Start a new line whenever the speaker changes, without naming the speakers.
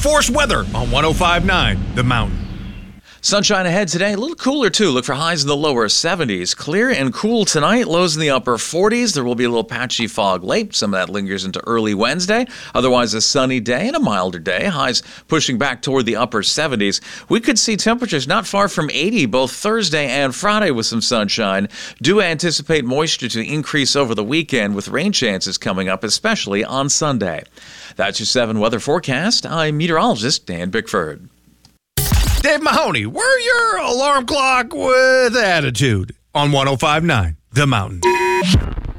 Force weather on 105.9 The Mountain.
Sunshine ahead today, a little cooler too. Look for highs in the lower 70s. Clear and cool tonight, lows in the upper 40s. There will be a little patchy fog late. Some of that lingers into early Wednesday. Otherwise, a sunny day and a milder day. Highs pushing back toward the upper 70s. We could see temperatures not far from 80 both Thursday and Friday with some sunshine. Do anticipate moisture to increase over the weekend with rain chances coming up, especially on Sunday. That's your 7 weather forecast. I'm meteorologist Dan Bickford.
Dave Mahoney, we're your alarm clock with attitude on 105.9 The Mountain.